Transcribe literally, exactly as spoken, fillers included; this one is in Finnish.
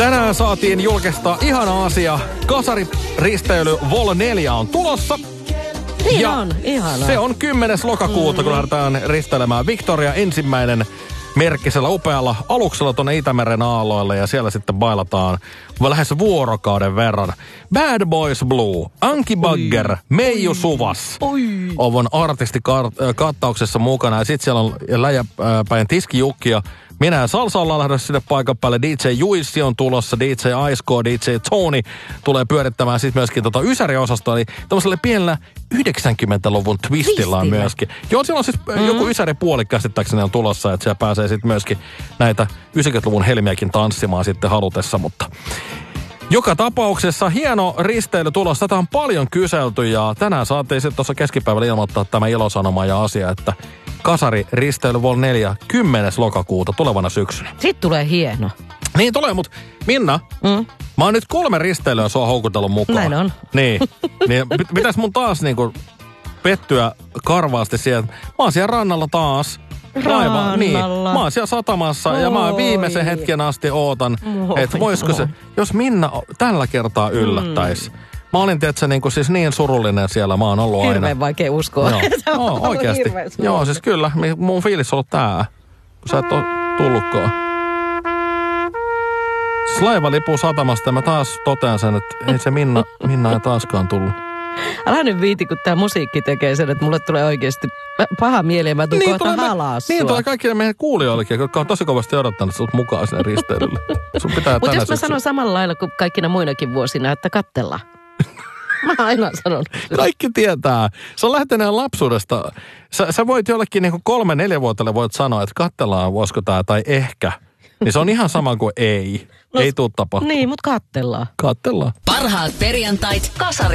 Tänään saatiin julkistaa ihana asia. Kasariristeily Vol neljä on tulossa. Niin ja on, ihanaa. Se on kymmenes lokakuuta, mm. kun lähdetään risteilemään Victoria ensimmäinen merkkisellä upealla aluksella tuonne Itämeren aalloille ja siellä sitten bailataan lähes vuorokauden verran. Bad Boys Blue, Anki Bagger, Meiju Suvas on artistikattauksessa mukana ja sitten siellä on läjäpäin Tiski Jukki ja minä ja Salsa ollaan lähdössä sinne paikan päälle. D J Juissi on tulossa, D J Icecore, D J Tony tulee pyörittämään sitten myöskin tota Ysäri-osastoa. Eli tämmöisellä pienellä yhdeksänkymmentäluvun twistillä on myöskin. Joo, siellä on siis mm-hmm. joku Ysäri-puoli käsittääkseni on tulossa, että siellä pääsee sitten myöskin näitä yhdeksänkymmentäluvun helmiäkin tanssimaan sitten halutessa, mutta joka tapauksessa hieno risteily tulossa. Tätä on paljon kyselty ja tänään saatiin sitten tuossa keskipäivällä ilmoittaa tämä ilosanoma ja asia, että Kasari risteily Vol neljä kymmenes lokakuuta tulevana syksynä. Sitten tulee hieno. Niin tulee, mutta Minna, mm. mä oon nyt kolme risteilyä sua houkutellut mukaan. Näin on. Niin, niin pitäis mun taas niinku pettyä karvaasti siellä. Mä oon siellä rannalla taas. Laiva, niin. Mä oon siellä satamassa Oi. ja mä viimeisen hetken asti ootan, että voisiko se, jos Minna tällä kertaa yllättäisi. Mm. Mä olin tietysti niin, siis niin surullinen siellä, mä oon ollut aina. Hirveän vaikea uskoa. Joo, no, oikeasti. Joo, siis kyllä, mun fiilis on ollut tää, kun sä et oo tullutkaan. Siis laiva lipuu satamasta ja mä taas totean sen, että ei se Minna, Minna ei taaskaan tullut. Älä nyt viiti, kun tää musiikki tekee sen, että mulle tulee oikeasti paha mieli ja mä tuun niin, kohta halaa sua. Niin, tulee kaikille meidän kuulijoillekin, jotka on tosi kovasti odottanut sut mukaan sinne risteilylle. Sun pitää Mutta jos mä syksyn. sanon samalla lailla kuin kaikkina muinakin vuosina, että kattellaan. Mä aina sanon. Kaikki tietää. Se on lähteneen lapsuudesta. Sä, sä voit jollekin niin kuin kolme, neljä vuotelle voit sanoa, että kattellaan, voisiko tää tai ehkä. Niin se on ihan sama kuin ei. No, ei tuu tapahtumaan. Niin, mutta kattellaan. Kattellaan. Parhaat perjantait Kasari.